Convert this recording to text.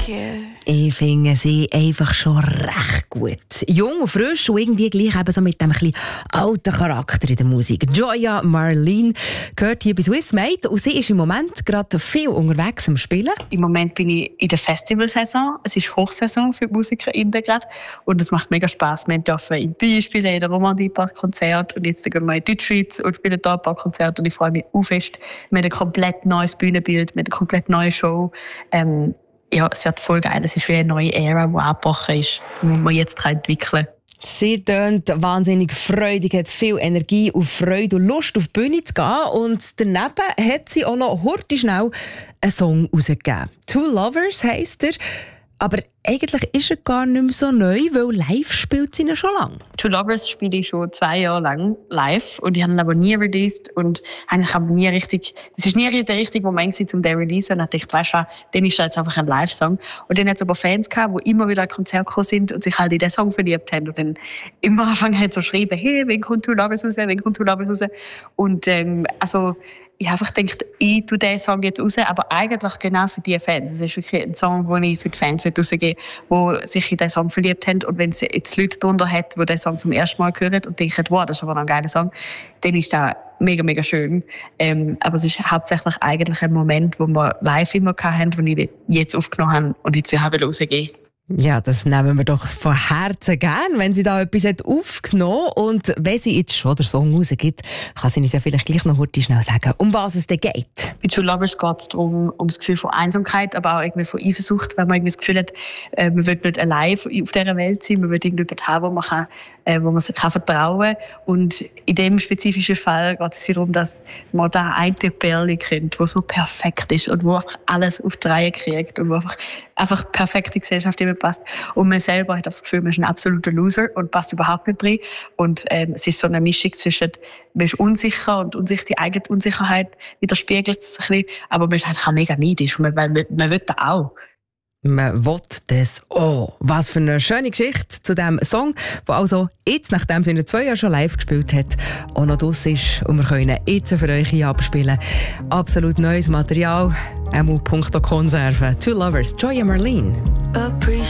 Ich finde sie einfach schon recht gut. Jung und frisch und irgendwie gleich eben so mit dem ein bisschen alten Charakter in der Musik. Joya Marlene gehört hier bei Swiss Made und sie ist im Moment gerade viel unterwegs am Spielen. Im Moment bin ich in der Festivalsaison. Es ist Hochsaison für die MusikerInnen gerade und es macht mega Spass. Wir dürfen in Bühne spielen, in der Romandie ein paar Konzerte und jetzt gehen wir in Deutschschweiz und spielen da ein paar Konzerte und ich freue mich auch fest. Wir haben ein komplett neues Bühnenbild, wir haben eine komplett neue Show. Ja, es wird voll geil. Es ist wie eine neue Ära, die angebrochen ist, die wir jetzt entwickeln können. Sie tönt wahnsinnig freudig, hat viel Energie und Freude und Lust, auf die Bühne zu gehen. Und daneben hat sie auch noch hurtig-schnell einen Song rausgegeben. «Two Lovers» heisst er. Aber eigentlich ist er gar nicht mehr so neu, weil live spielt sie ihn schon lange. «Two Lovers» spiele ich schon 2 Jahre lang live und ich habe ihn aber nie released und eigentlich aber nie richtig, es war nie der richtige Moment um den releasen. Und ich dachte, weißt du, dann ist jetzt einfach ein Live-Song. Und dann hat es aber Fans gehabt, die immer wieder an Konzerte gekommen sind und sich halt in den Song verliebt haben und dann immer angefangen haben zu schreiben, hey, wann kommt «Two Lovers» raus, wann kommt «Two Lovers» raus? Und ich habe einfach gedacht, ich tue diesen Song jetzt raus, aber eigentlich genau für die Fans. Es ist wirklich ein Song, den ich für die Fans rausgebe, die sich in diesen Song verliebt haben. Und wenn es jetzt Leute darunter hat, die diesen Song zum ersten Mal hören und denken, wow, das ist aber noch ein geiler Song, dann ist das mega, mega schön. Aber es ist hauptsächlich eigentlich ein Moment, wo wir live immer hatten, den ich jetzt aufgenommen habe und jetzt wieder rausgeben. Ja, das nehmen wir doch von Herzen gern, wenn sie da etwas aufgenommen hat. Und wenn sie jetzt schon den Song rausgibt, kann sie uns ja vielleicht gleich noch heute schnell sagen, um was es denn geht. Bei «Two Lovers» geht es darum, um das Gefühl von Einsamkeit, aber auch irgendwie von Eifersucht, wenn man irgendwie das Gefühl hat, man will nicht allein auf dieser Welt sein, man will irgendjemanden haben, wo man sich vertrauen kann. Und in diesem spezifischen Fall geht es darum, dass man da eine Perle kennt, die so perfekt ist und wo einfach alles auf die Reihe kriegt und wo einfach perfekt in die Gesellschaft passt. Und man selber hat das Gefühl, man ist ein absoluter Loser und passt überhaupt nicht rein. Und es ist so eine Mischung zwischen, man ist unsicher und die eigene Unsicherheit widerspiegelt es ein bisschen, aber man ist halt auch mega neidisch und man will das auch. Man will das auch. Was für eine schöne Geschichte zu diesem Song, der also jetzt, nachdem sie in 2 Jahren schon live gespielt hat, auch noch draus ist. Und wir können ihn jetzt für euch hier abspielen. Absolut neues Material. Emu.Konserve. «Two Lovers», Joya Marlene.